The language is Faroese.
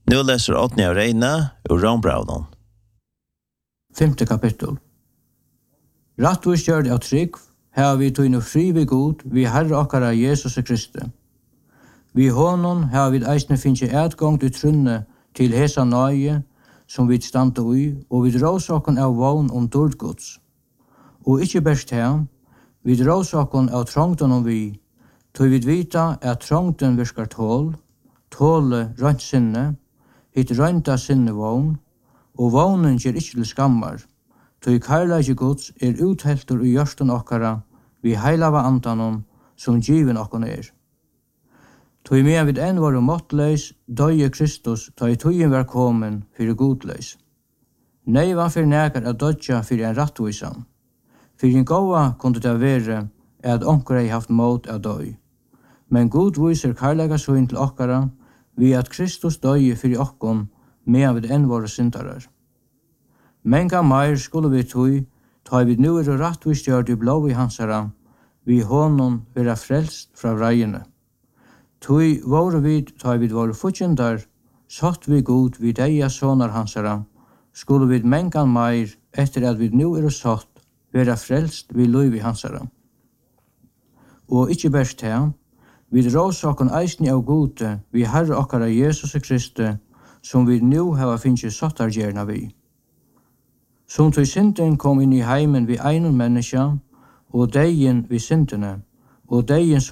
Nu läser Åtni av Reina ur Rombraunen. 5. kapittel. Rattvis gjør det av trygg, her vi tog fri ved god, vi Herre okkara Jesus Kristi. Vi honom har vi eisne finnes etgang til trunne til hesa nøye, som vi stande ui, og vi drås okken av vogn dårdgods. Og ikkje best her, vi drås okken av trångten vi, tog vi vita at trångten virkar tåle rønt sinne, hit rønta sinne vogn, og vognen gjer ikkje til skammar, tog karlage gods utheltur i hjørsten okkara, vi heilava andanon, som given okken Tog med vid en var måttleis, døye Kristus, ta i tøyen var komen fyrir godleis. Neivan fyrir nekar at dødja fyrir en rattvisan. Fyrir en gåa kunde det være at onker ei haft mot av døy. Men god viser karlaga søyn til okkara, vi at Kristus døye fyrir okkon med vid en var syndarar. Menga meir skulle vi tøy, ta vid nu rattvisgjørt i blå i hansara, vi honom vera frelst fra reiene. Tui våre vid, ta vid våre futjendar, satt vi god vid eia sonar hansara, skulle vid mengan meir, etter at vi nu satt, vera frelst vid løyvi hansara. Og ikkje best her, vid råsaken eisni av gode, vi Herre okkara Jesus Kristi, som vi nu hava finnje sattargjerna vi. Som tog synden kom inn i heimen vi einun menneska, og deien vi syndene, og deien